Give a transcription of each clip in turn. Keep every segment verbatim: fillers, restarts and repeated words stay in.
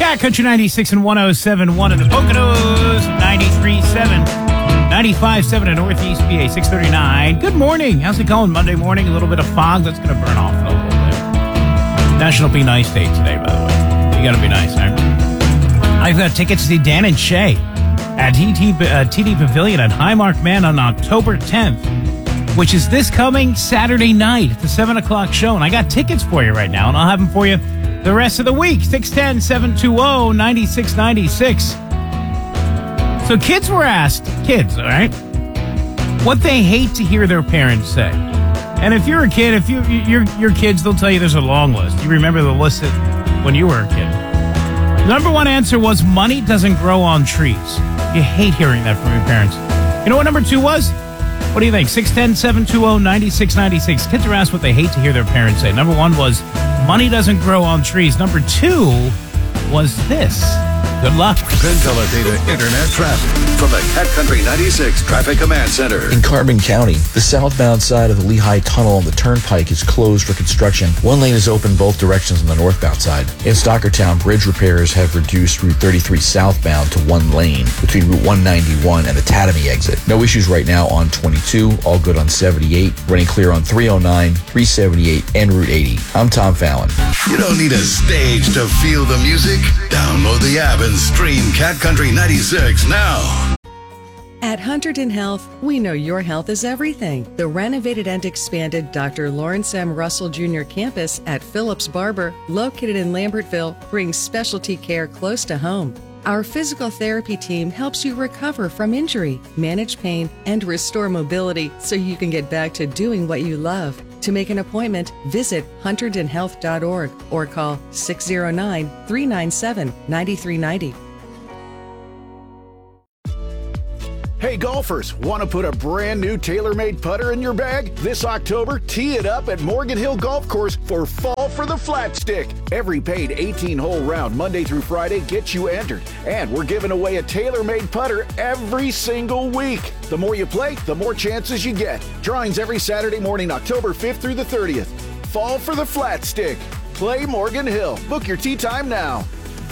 Cat Country ninety-six and one oh seven point one in the Poconos, ninety-three point seven, ninety-five point seven in Northeast P A, six thirty-nine. Good morning. How's it going? Monday morning, a little bit of fog. That's going to burn off a little bit. National Be Nice Day today, by the way. You got to be nice, right? I've got tickets to see Dan and Shay at T D, uh, T D Pavilion at Highmark Man on October tenth, which is this coming Saturday night at the seven o'clock show. And I got tickets for you right now, and I'll have them for you the rest of the week. six one zero, seven two zero, nine six nine six. So kids were asked, kids, all right, what they hate to hear their parents say. And if you're a kid, if you, your your kids, they'll tell you there's a long list. You remember the list that when you were a kid. Number one answer was money doesn't grow on trees. You hate hearing that from your parents. You know what number two was? What do you think? six one zero, seven two zero, nine six nine six. Kids are asked what they hate to hear their parents say. Number one was money doesn't grow on trees. Number two was this. Good luck. Consolidated Internet traffic from the Cat Country ninety-six Traffic Command Center. In Carbon County, the southbound side of the Lehigh Tunnel on the Turnpike is closed for construction. One lane is open both directions on the northbound side. In Stockertown, bridge repairs have reduced Route thirty-three southbound to one lane between Route one ninety-one and the Tatamy exit. No issues right now on twenty-two, all good on seventy-eight, running clear on three oh nine, three seventy-eight, and Route eighty. I'm Tom Fallon. You don't need a stage to feel the music. Download the app and stream Cat Country ninety-six now. At Hunterdon Health, we know your health is everything. The renovated and expanded Doctor Lawrence M. Russell Junior campus at Phillips Barber, located in Lambertville, brings specialty care close to home. Our physical therapy team helps you recover from injury, manage pain, and restore mobility so you can get back to doing what you love. To make an appointment, visit hunterdon health dot org or call six oh nine, three nine seven, nine three nine oh. Hey golfers, want to put a brand new TaylorMade putter in your bag? This October, tee it up at Morgan Hill Golf Course for Fall for the Flat Stick. Every paid eighteen-hole round, Monday through Friday, gets you entered. And we're giving away a TaylorMade putter every single week. The more you play, the more chances you get. Drawings every Saturday morning, October fifth through the thirtieth. Fall for the Flat Stick. Play Morgan Hill. Book your tee time now.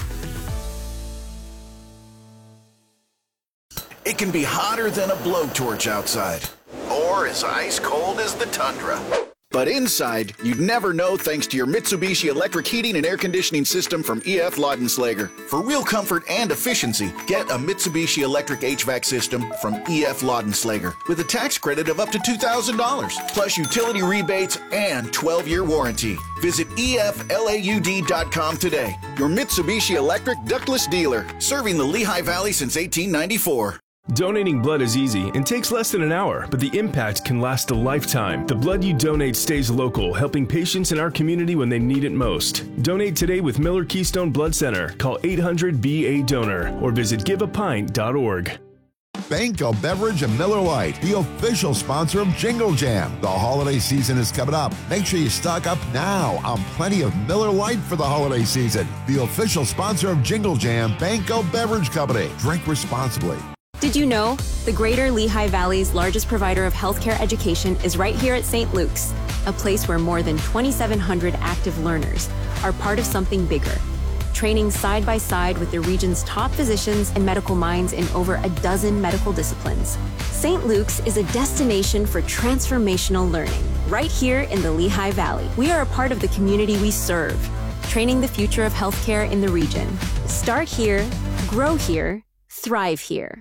It can be hotter than a blowtorch outside, or as ice cold as the tundra. But inside, you'd never know thanks to your Mitsubishi electric heating and air conditioning system from E F Laudenslager. For real comfort and efficiency, get a Mitsubishi electric H V A C system from E F Laudenslager with a tax credit of up to two thousand dollars, plus utility rebates and twelve-year warranty. Visit E F laud dot com today. Your Mitsubishi electric ductless dealer, serving the Lehigh Valley since eighteen ninety-four. Donating blood is easy and takes less than an hour, but the impact can last a lifetime. The blood you donate stays local, helping patients in our community when they need it most. Donate today with Miller Keystone Blood Center. Call eight hundred B A donor or visit give a pint dot org. Banco Beverage and Miller Lite, the official sponsor of Jingle Jam. The holiday season is coming up. Make sure you stock up now on plenty of Miller Lite for the holiday season. The official sponsor of Jingle Jam, Banco Beverage Company. Drink responsibly. Did you know the Greater Lehigh Valley's largest provider of healthcare education is right here at Saint Luke's, a place where more than twenty-seven hundred active learners are part of something bigger, training side by side with the region's top physicians and medical minds in over a dozen medical disciplines. Saint Luke's is a destination for transformational learning right here in the Lehigh Valley. We are a part of the community we serve, training the future of healthcare in the region. Start here, grow here, thrive here.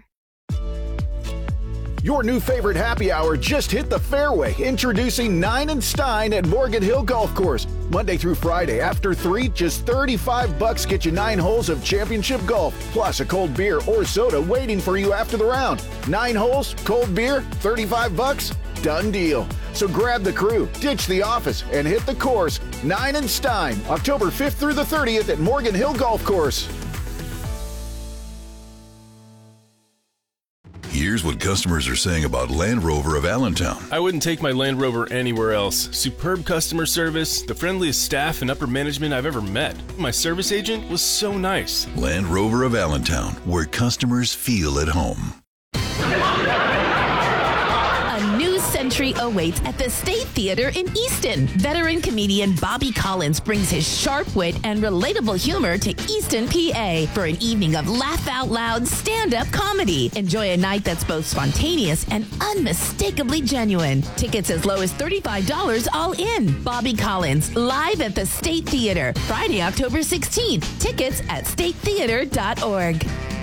Your new favorite happy hour just hit the fairway. Introducing Nine and Stein at Morgan Hill Golf Course. Monday through Friday, after three, just thirty-five bucks get you nine holes of championship golf, plus a cold beer or soda waiting for you after the round. Nine holes, cold beer, thirty-five bucks, done deal. So grab the crew, ditch the office, and hit the course. Nine and Stein, October fifth through the thirtieth at Morgan Hill Golf Course. Here's what customers are saying about Land Rover of Allentown. I wouldn't take my Land Rover anywhere else. Superb customer service, the friendliest staff and upper management I've ever met. My service agent was so nice. Land Rover of Allentown, where customers feel at home. A new entry awaits at the State Theater in Easton. Veteran comedian Bobby Collins brings his sharp wit and relatable humor to Easton, P A for an evening of laugh-out-loud stand-up comedy. Enjoy a night that's both spontaneous and unmistakably genuine. Tickets as low as thirty-five dollars all in. Bobby Collins, live at the State Theater, Friday, October sixteenth. Tickets at state theater dot org.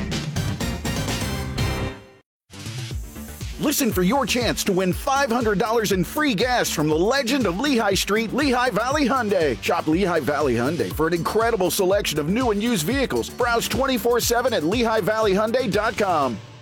Listen for your chance to win five hundred dollars in free gas from the legend of Lehigh Street, Lehigh Valley Hyundai. Shop Lehigh Valley Hyundai for an incredible selection of new and used vehicles. Browse twenty-four seven at lehigh valley hyundai dot com.